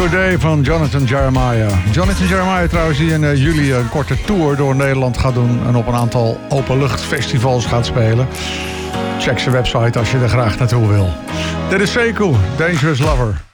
Good Day van Jonathan Jeremiah. Jonathan Jeremiah trouwens die in juli een korte tour door Nederland gaat doen en op een aantal openluchtfestivals gaat spelen. Check zijn website als je er graag naartoe wil. Dit is Sekou, Dangerous Lover.